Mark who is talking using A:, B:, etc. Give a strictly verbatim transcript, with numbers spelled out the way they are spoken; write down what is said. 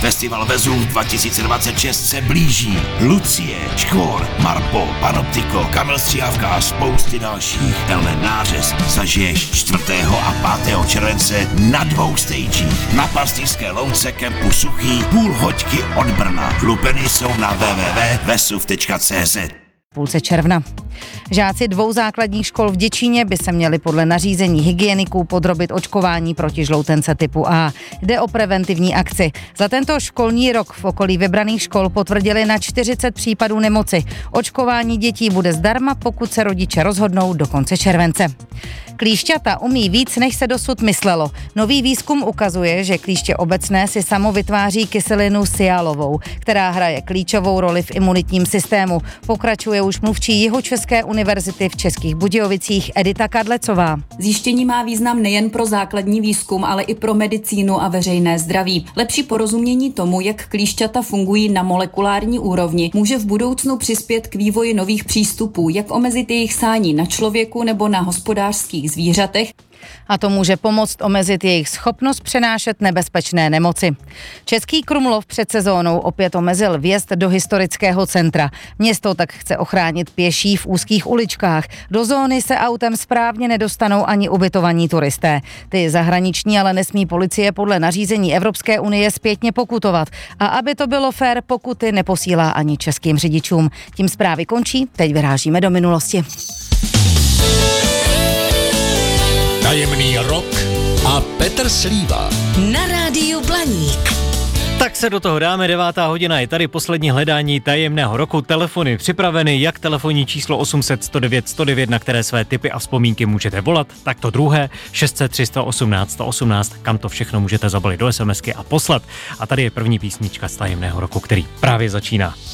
A: Festival Vezuv dva tisíce dvacet šest se blíží. Lucie, Škvor, Marpo, Panoptiko, Kamil Stříhavka a spousty dalších. Tenhle nářez zažiješ čtvrtého a pátého července na dvou stagích. Na Pastýřské louce kempu Suchý, půl hoďky od Brna. Lupeny jsou na w w w tečka vesuv tečka c z.
B: Půlce června. Žáci dvou základních škol v Děčíně by se měli podle nařízení hygieniků podrobit očkování proti žloutence typu A. Jde o preventivní akci. Za tento školní rok v okolí vybraných škol potvrdili na čtyřicet případů nemoci. Očkování dětí bude zdarma, pokud se rodiče rozhodnou do konce července. Klíšťata umí víc, než se dosud myslelo. Nový výzkum ukazuje, že klíště obecné si samo vytváří kyselinu sialovou, která hraje klíčovou roli v imunitním systému. Pokračuje už mluvčí Jihočeské univerzity v Českých Budějovicích Edita Kadlecová.
C: Zjištění má význam nejen pro základní výzkum, ale i pro medicínu a veřejné zdraví. Lepší porozumění tomu, jak klíšťata fungují na molekulární úrovni, může v budoucnu přispět k vývoji nových přístupů, jak omezit jejich sání na člověku nebo na hospodářských zvířatech.
B: A to může pomoct omezit jejich schopnost přenášet nebezpečné nemoci. Český Krumlov před sezónou opět omezil vjezd do historického centra. Město tak chce ochránit pěší v úzkých uličkách. Do zóny se autem správně nedostanou ani ubytovaní turisté. Ty zahraniční ale nesmí policie podle nařízení Evropské unie zpětně pokutovat. A aby to bylo fér, pokuty neposílá ani českým řidičům. Tím zprávy končí, teď vyrážíme do minulosti.
D: Tajemný rok a Petr Slíva.
E: Na rádiu Blaník.
F: Tak se do toho dáme, devátá hodina je tady poslední hledání tajemného roku. Telefony připraveny, jak telefonní číslo osm set sto devět sto devět, na které své tipy a vzpomínky můžete volat, tak to druhé šest set tři sto osmnáct sto osmnáct, kam to všechno můžete zabalit do SMSky a poslat. A tady je první písnička z tajemného roku, který právě začíná.